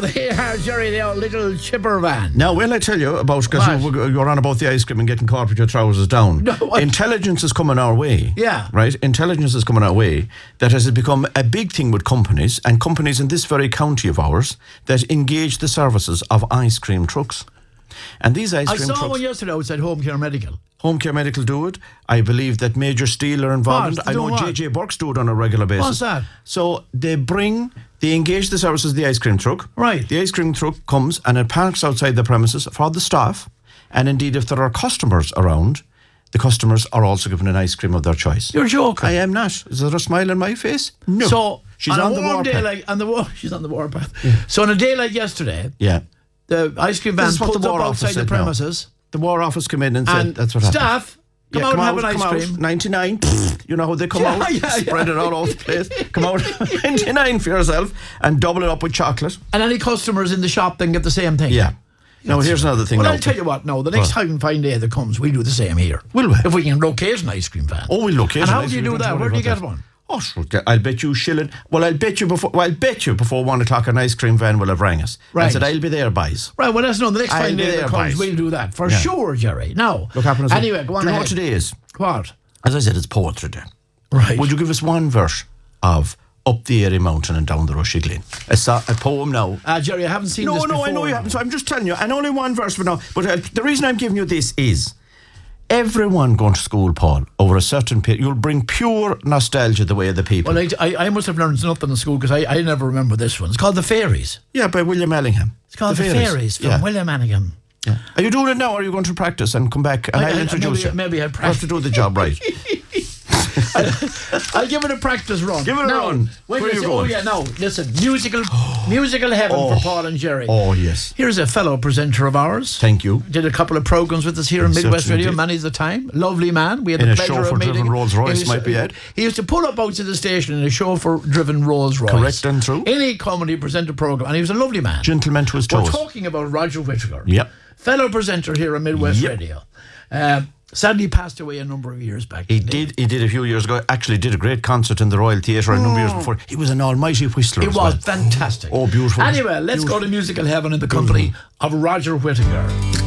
they are, Jerry, they are a little chipper van. Now, will I tell you about, because you're on about the ice cream and getting caught with your trousers down. No, intelligence is coming our way. Yeah. Right? Intelligence is coming our way that has become a big thing with companies, and companies in this very county of ours that engage the services of ice cream trucks. And these ice cream trucks... I saw one yesterday outside Home Care Medical. Home Care Medical do it. I believe that Major Steel are involved. I know JJ Burks do it on a regular basis. What's that? So they engage the services of the ice cream truck. Right. The ice cream truck comes and it parks outside the premises for the staff. And indeed, if there are customers around, the customers are also given an ice cream of their choice. You're joking. I am not. Is there a smile on my face? No. So she's on the warpath. She's on the warpath. Yeah. So on a day like yesterday, the ice cream van pulled up outside the premises. The War Office come in and said, that's what happened. Staff, come out and have an ice cream. 99. You know how they come out? Spread it all over the place. Come out 99 for yourself and double it up with chocolate. And any customers in the shop then get the same thing. Yeah. Now, here's another thing. Well, I'll tell you what, no, the next time fine day that comes, we'll do the same here. Will we? If we can locate an ice cream van. Oh, we'll locate an ice cream van. And how do you do that? Where do you get one? Oh, I'll bet you shilling. Well, I'll bet you before 1 o'clock an ice cream van will have rang us. Right. I said, I'll be there, boys. Right, well, that's no, the next fine day that comes, we'll do that. For sure, Jerry. Now, anyway, go on ahead. Do you know what today is? What? As I said, it's Poetry Day. Right. Would you give us one verse of Up the Airy Mountain and Down the Rushy Glen? A poem now. Jerry, I haven't seen this before. No, I know you haven't, so I'm just telling you. And only one verse for now. But the reason I'm giving you this is everyone going to school, Paul, over a certain period, you'll bring pure nostalgia the way of the people. Well, I must have learned nothing in school because I never remember this one. It's called The Fairies. Yeah, by William Allingham. It's called The Fairies from William Allingham. Yeah. Are you doing it now, or are you going to practice and come back and I'll introduce you? Maybe I'll practice. You have to do the job right. I'll give it a practice run. Give it a run. Where are you going? Oh, yeah, no. Listen, musical heaven for Paul and Jerry. Oh, yes. Here's a fellow presenter of ours. Thank you. Did a couple of programs with us here in Midwest Radio, many's the time. Lovely man. We had the pleasure of meeting. In a chauffeur-driven Rolls-Royce, might be it. He used to pull up out to the station in a chauffeur-driven Rolls-Royce. Correct and true. Any comedy presenter program, and he was a lovely man. Gentleman to his toes. We're talking about Roger Whittaker. Yep. Fellow presenter here on Midwest Radio. Sadly passed away a number of years back. He did a few years ago. Actually did a great concert in the Royal Theatre a number of years before. He was an almighty whistler. It was fantastic. Oh, beautiful. Anyway, let's go to musical heaven in the company of Roger Whittaker.